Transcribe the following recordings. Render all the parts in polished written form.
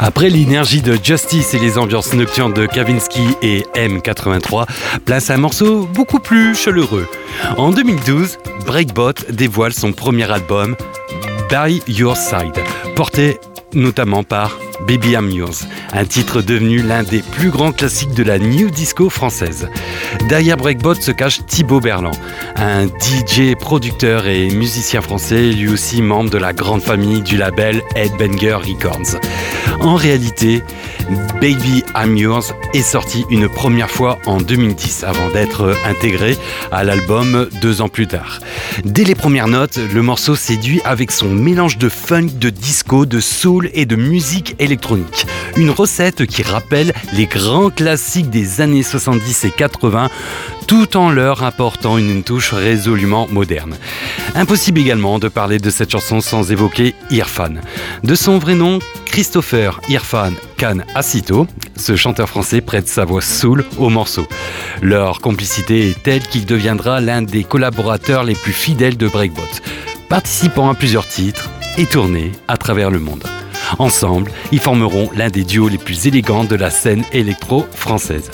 Après l'énergie de Justice et les ambiances nocturnes de Kavinsky et M83, place à un morceau beaucoup plus chaleureux. En 2012, Breakbot dévoile son premier album, By Your Side, porté notamment par Baby I'm Yours, un titre devenu l'un des plus grands classiques de la new disco française. Derrière Breakbot se cache Thibaut Berland, un DJ, producteur et musicien français, lui aussi membre de la grande famille du label Headbanger Records. En réalité, Baby I'm Yours est sorti une première fois en 2010 avant d'être intégré à l'album 2 ans plus tard. Dès les premières notes, le morceau séduit avec son mélange de funk, de disco, de soul et de musique électronique. Une recette qui rappelle les grands classiques des années 70 et 80 tout en leur apportant une touche résolument moderne. Impossible également de parler de cette chanson sans évoquer Irfan. De son vrai nom, Christopher Irfan Khan Asito, ce chanteur français prête sa voix soul au morceau. Leur complicité est telle qu'il deviendra l'un des collaborateurs les plus fidèles de Breakbot, participant à plusieurs titres et tournées à travers le monde. Ensemble, ils formeront l'un des duos les plus élégants de la scène électro-française.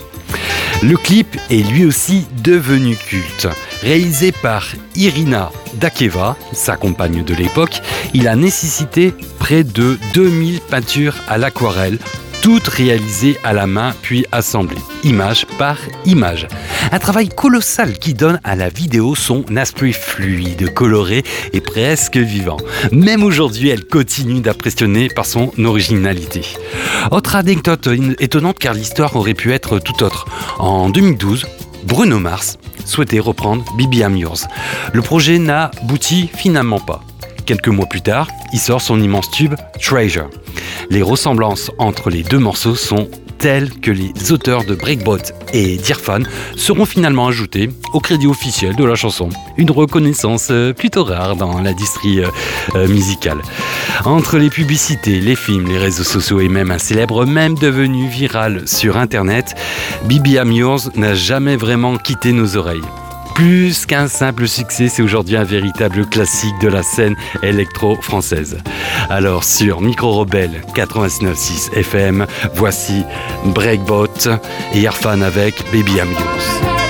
Le clip est lui aussi devenu culte. Réalisé par Irina Dakeva, sa compagne de l'époque, il a nécessité près de 2000 peintures à l'aquarelle, toutes réalisées à la main puis assemblées, image par image. Un travail colossal qui donne à la vidéo son aspect fluide, coloré et presque vivant. Même aujourd'hui, elle continue d'impressionner par son originalité. Autre anecdote étonnante car l'histoire aurait pu être tout autre. En 2012, Bruno Mars souhaitait reprendre Baby I'm Yours. Le projet n'aboutit finalement pas. Quelques mois plus tard, il sort son immense tube Treasure. Les ressemblances entre les deux morceaux sont telles que les auteurs de Breakbot et d'Irfan seront finalement ajoutés au crédit officiel de la chanson. Une reconnaissance plutôt rare dans l'industrie musicale. Entre les publicités, les films, les réseaux sociaux et même un célèbre mème devenu viral sur internet, Baby I'm Yours n'a jamais vraiment quitté nos oreilles. Plus qu'un simple succès, c'est aujourd'hui un véritable classique de la scène électro-française. Alors sur Micro Rebelle 89.6 FM, voici Breakbot et Irfan avec Baby I'm Yours.